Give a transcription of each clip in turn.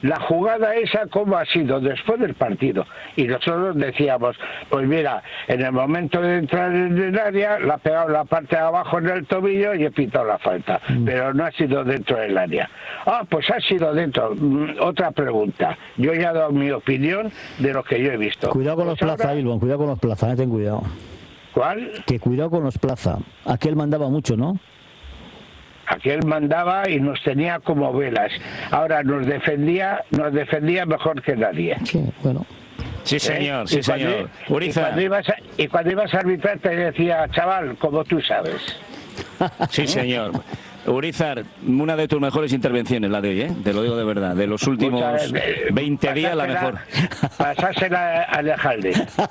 la jugada esa cómo ha sido después del partido. Y nosotros decíamos, pues mira, en el momento de entrar en el área, la ha pegado la parte de abajo en el tobillo y he pitado la falta, pero no ha sido dentro del área. Pues ha sido dentro. Otra pregunta. Yo ya he dado mi opinión de lo que yo he visto. Cuidado con los Plaza, Ilbon, cuidado con los Plaza, ten cuidado. ¿Cuál? Que cuidado con los Plaza. Aquel mandaba mucho, ¿no? Aquel mandaba y nos tenía como velas. Ahora nos defendía mejor que nadie. Sí, bueno. Sí, señor, sí, señor. Y cuando ibas a arbitrar te decía, chaval, como tú sabes. Sí, señor. Urizar, una de tus mejores intervenciones, la de hoy, ¿eh? Te lo digo de verdad. De los últimos 20 días, la mejor. Pasársela a Alejandro.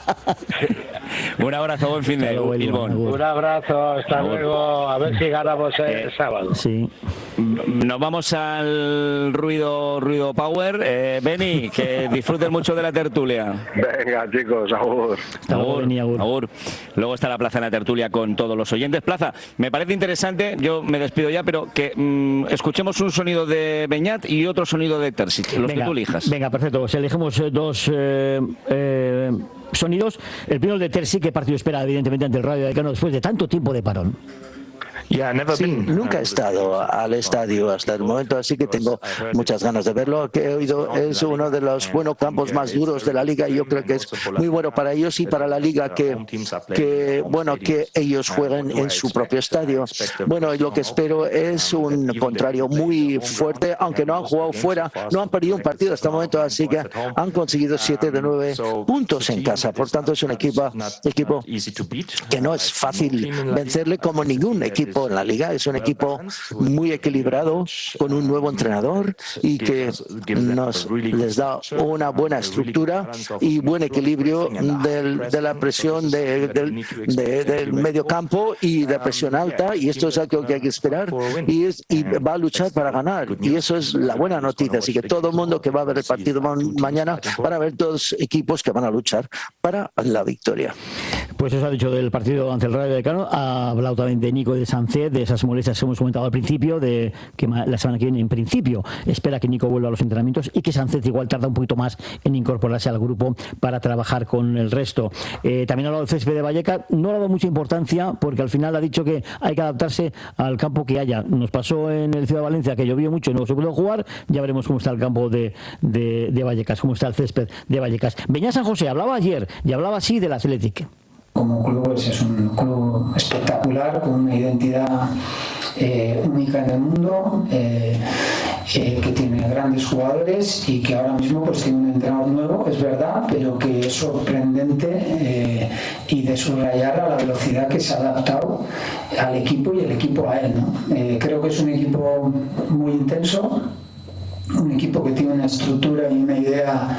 Un abrazo, buen fin de Ilbon. Un abrazo, hasta luego. A ver si ganamos el sábado. Sí. Nos vamos al ruido power. Beni, que disfruten mucho de la tertulia. Venga, chicos, agur. Agur. Luego está la plaza en la tertulia con todos los oyentes. Plaza, me parece interesante, yo me despido ya, pero que escuchemos un sonido de Beñat y otro sonido de Terzic, los que tú elijas. Venga, perfecto. Pues elegimos dos sonidos. El primero de Terzic, que partido espera evidentemente ante el Rayo Vallecano después de tanto tiempo de parón. Sí, nunca he estado al estadio hasta el momento, así que tengo muchas ganas de verlo. Que he oído es uno de los buenos campos más duros de la liga y yo creo que es muy bueno para ellos y para la liga que ellos jueguen en su propio estadio. Bueno, lo que espero es un contrario muy fuerte, aunque no han jugado fuera, no han perdido un partido hasta el momento, así que han conseguido 7 de 9 puntos en casa. Por tanto, es un equipo que no es fácil vencerle como ningún equipo en la liga. Es un equipo muy equilibrado con un nuevo entrenador y que les da una buena estructura y buen equilibrio de la presión del medio campo y de presión alta, y esto es algo que hay que esperar y va a luchar para ganar, y eso es la buena noticia. Así que todo el mundo que va a ver el partido mañana van a ver dos equipos que van a luchar para la victoria. Pues eso ha dicho del partido ante el Rayo Vallecano. Ha hablado también de Nico y de Sánchez, de esas molestias que hemos comentado al principio, de que la semana que viene, en principio, espera que Nico vuelva a los entrenamientos y que Sánchez igual tarda un poquito más en incorporarse al grupo para trabajar con el resto. También ha hablado del césped de Vallecas. No ha dado mucha importancia porque al final ha dicho que hay que adaptarse al campo que haya. Nos pasó en el Ciudad de Valencia que llovió mucho y no se pudo jugar. Ya veremos cómo está el campo de Vallecas, cómo está el césped de Vallecas. Beñat San José hablaba ayer y hablaba así del Athletic. Como club es un club espectacular, con una identidad única en el mundo, que tiene grandes jugadores y que ahora mismo pues tiene un entrenador nuevo, es verdad, pero que es sorprendente y de subrayar a la velocidad que se ha adaptado al equipo y el equipo a él, ¿no? Creo que es un equipo muy intenso, un equipo que tiene una estructura y una idea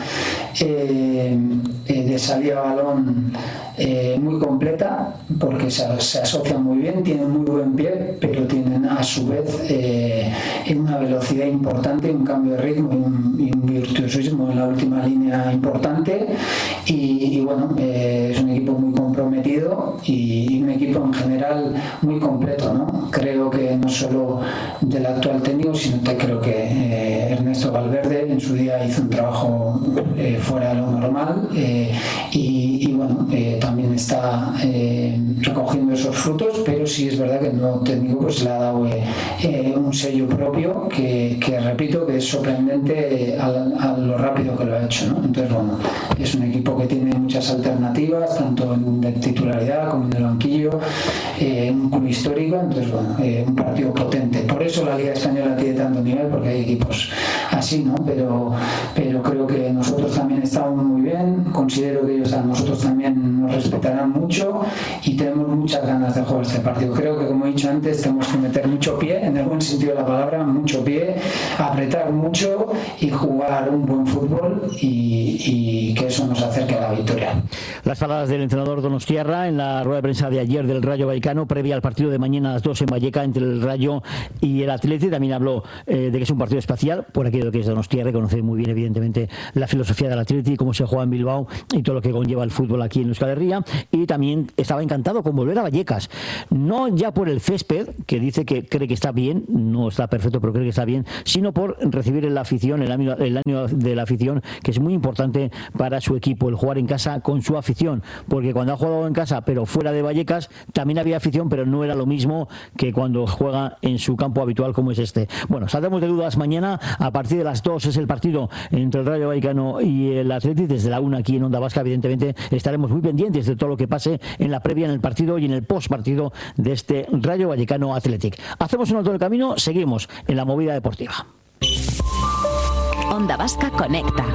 de salida a balón muy completa, porque se asocian muy bien, tienen muy buen pie, pero tienen a su vez una velocidad importante, un cambio de ritmo y un virtuosismo en la última línea importante, y bueno, es un equipo muy comprometido y un equipo en general muy completo, ¿no? Creo que no solo del actual técnico, sino que creo que Ernesto Valverde en su día hizo un trabajo fuera de lo normal, y bueno, también está recogiendo esos frutos, pero sí es verdad que el nuevo técnico pues le ha dado un sello propio que repito que es sorprendente a lo rápido que lo ha hecho, ¿no? Entonces bueno, es un equipo que tiene muchas alternativas tanto de titularidad como en el banquillo, un club histórico, entonces bueno, un partido potente. Por eso la Liga Española tiene tanto nivel, porque hay equipos así, ¿no? Pero creo que nosotros también estamos muy bien, considero que ellos a nosotros también nos respetarán mucho y tenemos muchas ganas de jugar este partido. Creo que, como he dicho antes, tenemos que meter mucho pie, en el buen sentido de la palabra, mucho pie, apretar mucho y jugar un buen fútbol y que eso nos acerque a la victoria. Las palabras del entrenador donostiarra en la rueda de prensa de ayer del Rayo Vallecano, previa al partido de mañana a las 2 en Vallecas entre el Rayo y el Athletic. También habló de que es un partido especial por aquello que es donostiarra, conoce muy bien evidentemente la filosofía del Athletic, cómo se juega en Bilbao y todo lo que conlleva el fútbol aquí en Euskal Herria, y también estaba encantado con volver a Vallecas, no ya por el césped, que dice que cree que está bien, no está perfecto pero cree que está bien, sino por recibir en la afición, el año de la afición, que es muy importante para su equipo, el jugar en casa con su afición, porque cuando ha jugado en casa pero fuera de Vallecas también había afición, pero no era lo mismo que cuando juega en su campo habitual como es este. Bueno, saldremos de dudas mañana, a partir de las 2 es el partido entre el Rayo Vallecano y el Athletic, desde la 1 aquí en Onda Vasca, evidentemente estaremos muy pendientes de todo lo que pase en la previa, en el partido y en el post partido de este Rayo Vallecano Athletic. Hacemos un alto en el camino, seguimos en la movida deportiva. Onda Vasca conecta.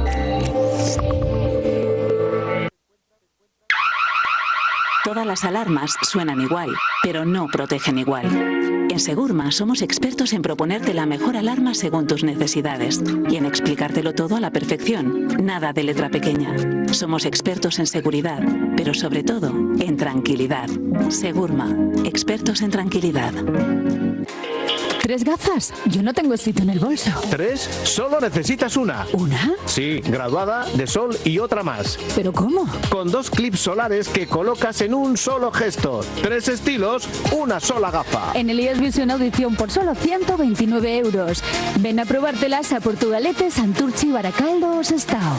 Todas las alarmas suenan igual, pero no protegen igual. En Segurma somos expertos en proponerte la mejor alarma según tus necesidades y en explicártelo todo a la perfección. Nada de letra pequeña. Somos expertos en seguridad, pero sobre todo en tranquilidad. Segurma, expertos en tranquilidad. 3 gafas. Yo no tengo sitio en el bolso. 3, solo necesitas una. ¿Una? Sí, graduada, de sol y otra más. ¿Pero cómo? Con 2 clips solares que colocas en un solo gesto. 3 estilos, una sola gafa. En el IES Vision Audición por solo 129 euros. Ven a probártelas a Portugalete, Santurchi, Baracaldo o Sestao.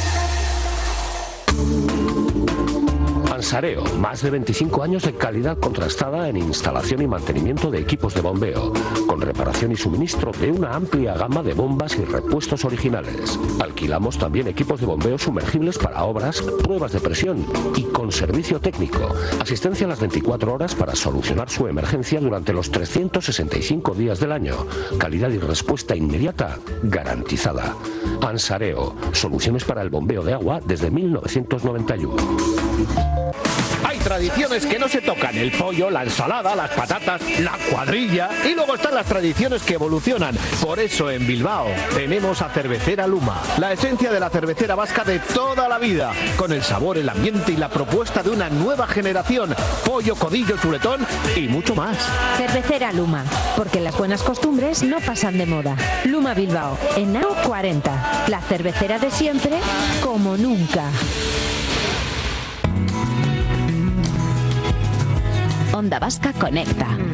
Ansareo, más de 25 años de calidad contrastada en instalación y mantenimiento de equipos de bombeo, con reparación y suministro de una amplia gama de bombas y repuestos originales. Alquilamos también equipos de bombeo sumergibles para obras, pruebas de presión y con servicio técnico. Asistencia a las 24 horas para solucionar su emergencia durante los 365 días del año. Calidad y respuesta inmediata garantizada. Ansareo, soluciones para el bombeo de agua desde 1991. Hay tradiciones que no se tocan: el pollo, la ensalada, las patatas, la cuadrilla, y luego están las tradiciones que evolucionan. Por eso en Bilbao tenemos a Cervecera Luma, la esencia de la cervecera vasca de toda la vida, con el sabor, el ambiente y la propuesta de una nueva generación: pollo, codillo, chuletón y mucho más. Cervecera Luma, porque las buenas costumbres no pasan de moda. Luma Bilbao, en Nau 40, la cervecera de siempre como nunca. Onda Vasca conecta.